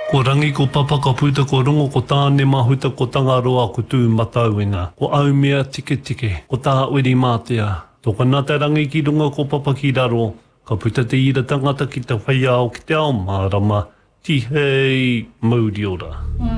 Ko rangi ko papa ka puta ko rongo ko tāne mahuta ko tangaroa ko tū matauinga. Ko au mea tike tike, ko tā uri mātea. Tō na te rangi ki runga ko papa ki raro, ka puta te ira tangata ki te whai ao ki te ao mārama, ti hei mauri ora.